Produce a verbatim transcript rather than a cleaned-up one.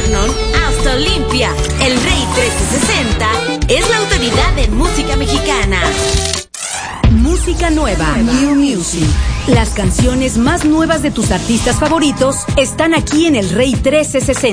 Vernon hasta Olimpia. El Rey trescientos sesenta es la autoridad en música mexicana. Música nueva. New Music. Las canciones más nuevas de tus artistas favoritos están aquí en el Rey trescientos sesenta.